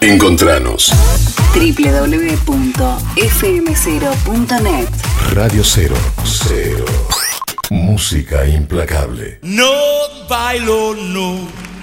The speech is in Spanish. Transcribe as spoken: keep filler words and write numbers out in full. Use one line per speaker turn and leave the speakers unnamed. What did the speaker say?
Encontranos
doble u doble u doble u punto efe eme cero punto net.
Radio Cero. Cero. Música implacable.
No bailo, no.